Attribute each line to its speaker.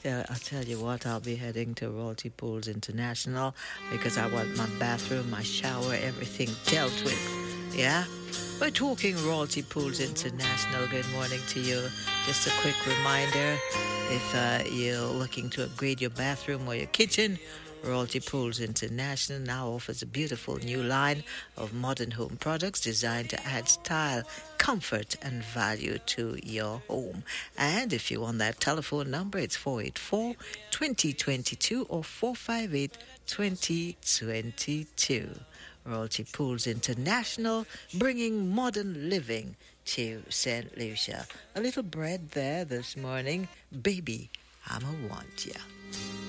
Speaker 1: Yeah, I'll tell you what, I'll be heading to Royalty Pools International because I want my bathroom, my shower, everything dealt with. Yeah? We're talking Royalty Pools International. Good morning to you. Just a quick reminder, if you're looking to upgrade your bathroom or your kitchen, Royalty Pools International now offers a beautiful new line of modern home products designed to add style, comfort, and value to your home. And if you want that telephone number, it's 484 2022 or 458 2022. Royalty Pools International, bringing modern living to St. Lucia. A little bread there this morning. Baby, I'ma want ya.